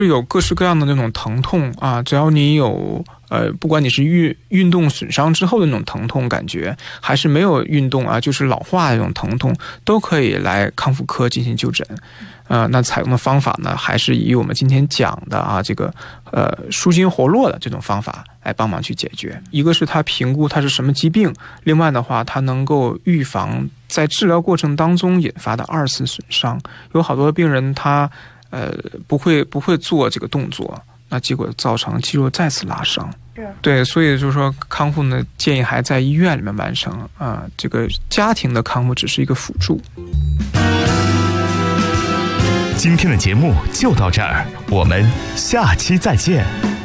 有各式各样的那种疼痛啊，只要你有不管你是运动损伤之后的那种疼痛感觉，还是没有运动啊，就是老化的那种疼痛，都可以来康复科进行就诊。那采用的方法呢，还是以我们今天讲的啊这个舒筋活络的这种方法来帮忙去解决。一个是它评估它是什么疾病，另外的话它能够预防在治疗过程当中引发的2次损伤。有好多的病人他不会做这个动作，那结果造成肌肉再次拉伤。对，所以就是说康复呢，建议还在医院里面完成啊，这个家庭的康复只是一个辅助。 今天的节目就到这儿，我们下期再见。